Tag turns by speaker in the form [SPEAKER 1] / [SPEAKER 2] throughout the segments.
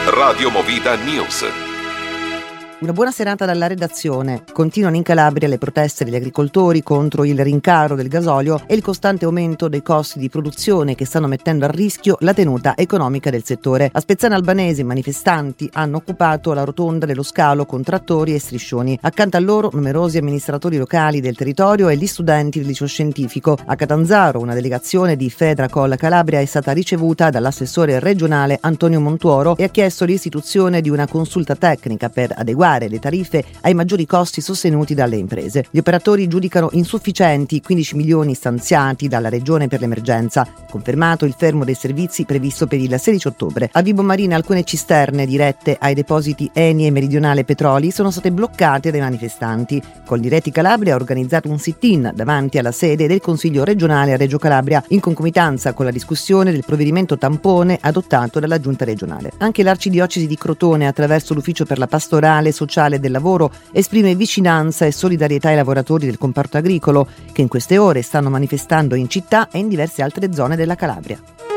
[SPEAKER 1] Radio Movida News.
[SPEAKER 2] Una buona serata dalla redazione. Continuano in Calabria le proteste degli agricoltori contro il rincaro del gasolio e il costante aumento dei costi di produzione che stanno mettendo a rischio la tenuta economica del settore. A Spezzana Albanese i manifestanti hanno occupato la rotonda dello scalo con trattori e striscioni. Accanto a loro numerosi amministratori locali del territorio e gli studenti del liceo scientifico. A Catanzaro una delegazione di Fedracol Calabria è stata ricevuta dall'assessore regionale Antonio Montuoro e ha chiesto l'istituzione di una consulta tecnica per adeguare le tariffe ai maggiori costi sostenuti dalle imprese. Gli operatori giudicano insufficienti i 15 milioni stanziati dalla Regione per l'emergenza. Confermato il fermo dei servizi previsto per il 16 ottobre. A Vibo Marina alcune cisterne dirette ai depositi Eni e Meridionale Petroli sono state bloccate dai manifestanti. Coldiretti Calabria ha organizzato un sit-in davanti alla sede del Consiglio regionale a Reggio Calabria in concomitanza con la discussione del provvedimento tampone adottato dalla Giunta regionale. Anche l'Arcidiocesi di Crotone, attraverso l'Ufficio per la Pastorale Sociale del Lavoro, esprime vicinanza e solidarietà ai lavoratori del comparto agricolo che in queste ore stanno manifestando in città e in diverse altre zone della Calabria.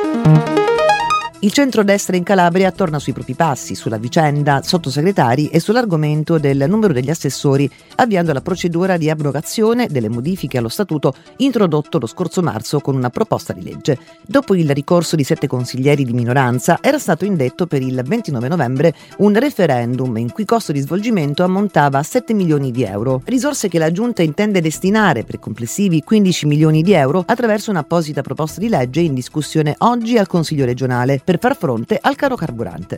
[SPEAKER 2] Il centrodestra in Calabria torna sui propri passi sulla vicenda sottosegretari e sull'argomento del numero degli assessori, avviando la procedura di abrogazione delle modifiche allo statuto introdotto lo scorso marzo con una proposta di legge. Dopo il ricorso di 7 consiglieri di minoranza, era stato indetto per il 29 novembre un referendum in cui costo di svolgimento ammontava a 7 milioni di euro, risorse che la Giunta intende destinare per complessivi 15 milioni di euro attraverso un'apposita proposta di legge in discussione oggi al Consiglio regionale per far fronte al caro carburante.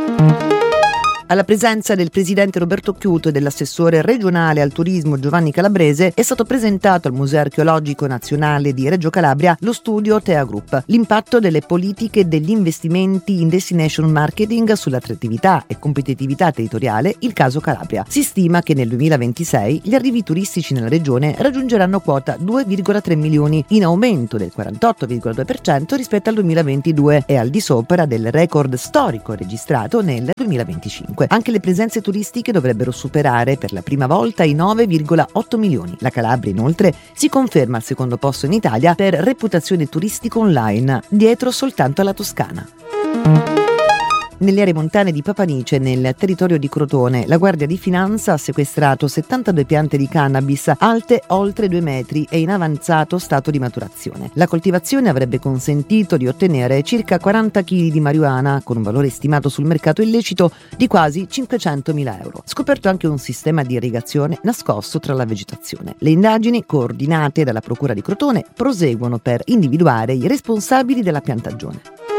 [SPEAKER 2] Alla presenza del presidente Roberto Chiuto e dell'assessore regionale al turismo Giovanni Calabrese è stato presentato al Museo Archeologico Nazionale di Reggio Calabria lo studio Tea Group, l'impatto delle politiche degli investimenti in destination marketing sull'attrattività e competitività territoriale, il caso Calabria. Si stima che nel 2026 gli arrivi turistici nella regione raggiungeranno quota 2,3 milioni, in aumento del 48,2% rispetto al 2022 e al di sopra del record storico registrato nel 2025. Anche le presenze turistiche dovrebbero superare per la prima volta i 9,8 milioni. La Calabria, inoltre, si conferma al secondo posto in Italia per reputazione turistica online, dietro soltanto alla Toscana. Nelle aree montane di Papanice, nel territorio di Crotone, la Guardia di Finanza ha sequestrato 72 piante di cannabis alte oltre 2 metri e in avanzato stato di maturazione. La coltivazione avrebbe consentito di ottenere circa 40 kg di marijuana, con un valore stimato sul mercato illecito di quasi 500.000 euro. Scoperto anche un sistema di irrigazione nascosto tra la vegetazione. Le indagini, coordinate dalla Procura di Crotone, proseguono per individuare i responsabili della piantagione.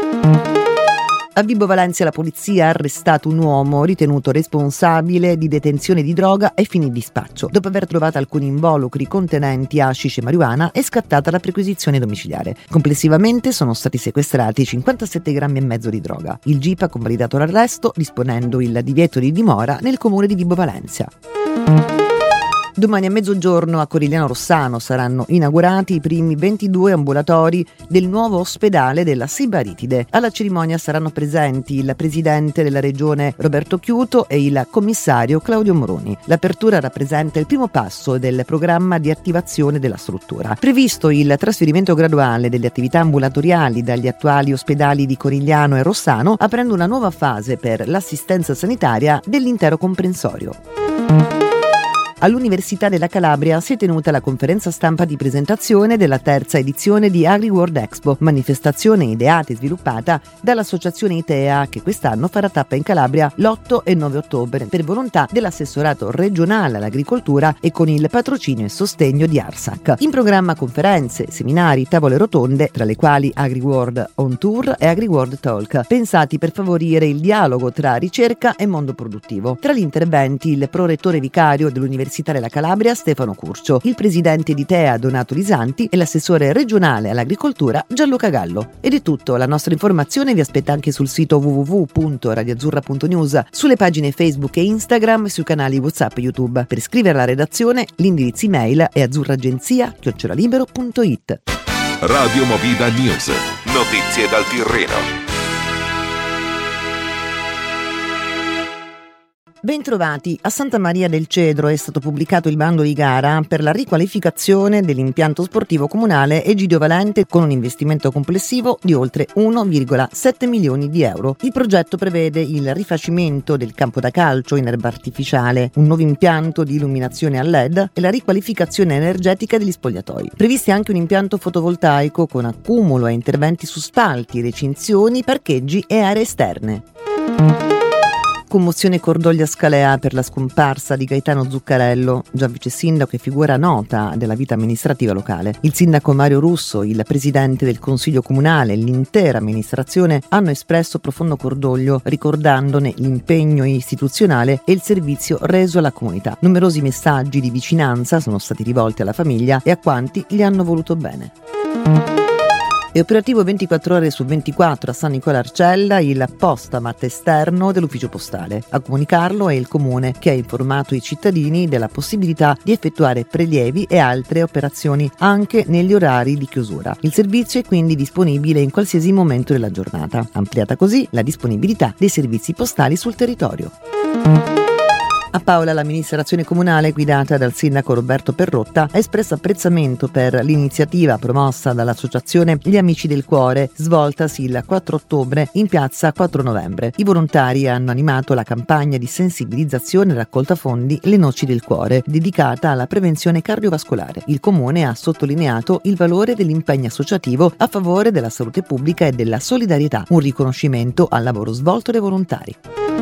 [SPEAKER 2] A Vibo Valentia la polizia ha arrestato un uomo ritenuto responsabile di detenzione di droga ai fini di spaccio. Dopo aver trovato alcuni involucri contenenti hashish e marijuana, è scattata la perquisizione domiciliare. Complessivamente sono stati sequestrati 57,5 grammi di droga. Il GIP ha convalidato l'arresto, disponendo il divieto di dimora nel comune di Vibo Valentia. Domani a mezzogiorno a Corigliano Rossano saranno inaugurati i primi 22 ambulatori del nuovo ospedale della Sibaritide. Alla cerimonia saranno presenti il presidente della regione Roberto Chiuto e il commissario Claudio Moroni. L'apertura rappresenta il primo passo del programma di attivazione della struttura. Previsto il trasferimento graduale delle attività ambulatoriali dagli attuali ospedali di Corigliano e Rossano, aprendo una nuova fase per l'assistenza sanitaria dell'intero comprensorio. All'Università della Calabria si è tenuta la conferenza stampa di presentazione della 3ª edizione di AgriWorld Expo, manifestazione ideata e sviluppata dall'associazione ITEA, che quest'anno farà tappa in Calabria l'8 e 9 ottobre per volontà dell'assessorato regionale all'agricoltura e con il patrocinio e sostegno di ARSAC. In programma conferenze, seminari, tavole rotonde, tra le quali AgriWorld On Tour e AgriWorld Talk, pensati per favorire il dialogo tra ricerca e mondo produttivo. Tra gli interventi il prorettore vicario dell'Università della Calabria Stefano Curcio, il presidente di TEA Donato Lisanti e l'assessore regionale all'agricoltura Gianluca Gallo. Ed è tutto, la nostra informazione vi aspetta anche sul sito www.radioazzurra.news, sulle pagine Facebook e Instagram, sui canali WhatsApp e YouTube. Per scrivere alla redazione l'indirizzo email è azzurragenzia@libero.it.
[SPEAKER 1] Radio Movida News, notizie dal Tirreno.
[SPEAKER 2] Bentrovati. A Santa Maria del Cedro è stato pubblicato il bando di gara per la riqualificazione dell'impianto sportivo comunale Egidio Valente con un investimento complessivo di oltre 1,7 milioni di euro. Il progetto prevede il rifacimento del campo da calcio in erba artificiale, un nuovo impianto di illuminazione a LED e la riqualificazione energetica degli spogliatoi. Previsti anche un impianto fotovoltaico con accumulo e interventi su spalti, recinzioni, parcheggi e aree esterne. Commozione e cordoglio a Scalea per la scomparsa di Gaetano Zuccarello, già vice sindaco e figura nota della vita amministrativa locale. Il sindaco Mario Russo, il presidente del consiglio comunale e l'intera amministrazione hanno espresso profondo cordoglio, ricordandone l'impegno istituzionale e il servizio reso alla comunità. Numerosi messaggi di vicinanza sono stati rivolti alla famiglia e a quanti gli hanno voluto bene. È operativo 24 ore su 24 a San Nicola Arcella il postamat esterno dell'ufficio postale. A comunicarlo è il comune, che ha informato i cittadini della possibilità di effettuare prelievi e altre operazioni anche negli orari di chiusura. Il servizio è quindi disponibile in qualsiasi momento della giornata, ampliata così la disponibilità dei servizi postali sul territorio. A Paola l'amministrazione comunale guidata dal sindaco Roberto Perrotta ha espresso apprezzamento per l'iniziativa promossa dall'associazione Gli Amici del Cuore, svoltasi il 4 ottobre in piazza 4 novembre. I volontari hanno animato la campagna di sensibilizzazione e raccolta fondi Le Noci del Cuore, dedicata alla prevenzione cardiovascolare. Il comune ha sottolineato il valore dell'impegno associativo a favore della salute pubblica e della solidarietà, un riconoscimento al lavoro svolto dai volontari.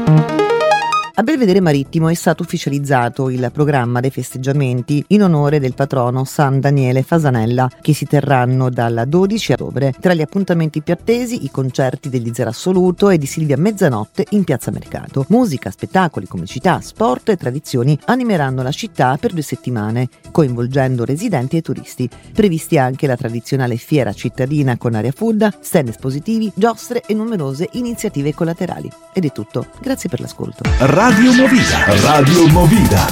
[SPEAKER 2] A Belvedere Marittimo è stato ufficializzato il programma dei festeggiamenti in onore del patrono San Daniele Fasanella, che si terranno dal 12 ottobre. Tra gli appuntamenti più attesi i concerti degli Zero Assoluto e di Silvia Mezzanotte in Piazza Mercato. Musica, spettacoli, comicità, sport e tradizioni animeranno la città per 2 settimane, coinvolgendo residenti e turisti. Previsti anche la tradizionale fiera cittadina con area food, stand espositivi, giostre e numerose iniziative collaterali. Ed è tutto. Grazie per l'ascolto.
[SPEAKER 1] Radio Movida.